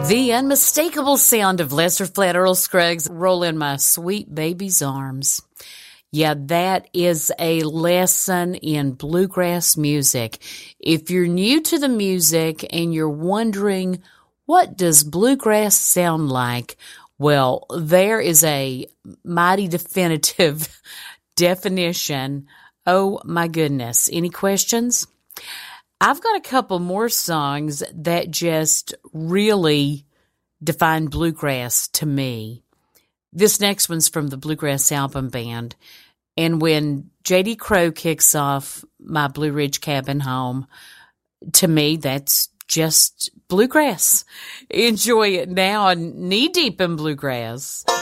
The unmistakable sound of Lester Flatt Earl Scruggs, Roll in My Sweet Baby's Arms. Yeah, that is a lesson in bluegrass music. If you're new to the music and you're wondering, what does bluegrass sound like? Well, there is a mighty definitive definition. Oh my goodness. Any questions? I've got a couple more songs that just really define bluegrass to me. This next one's from the Bluegrass Album Band. And when J.D. Crowe kicks off My Blue Ridge Cabin Home, to me, that's just bluegrass. Enjoy it now, knee deep in bluegrass.